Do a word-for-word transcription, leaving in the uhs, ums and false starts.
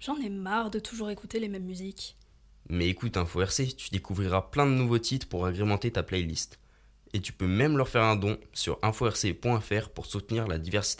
J'en ai marre de toujours écouter les mêmes musiques. Mais écoute Info R C, tu découvriras plein de nouveaux titres pour agrémenter ta playlist. Et tu peux même leur faire un don sur info r c point f r pour soutenir la diversité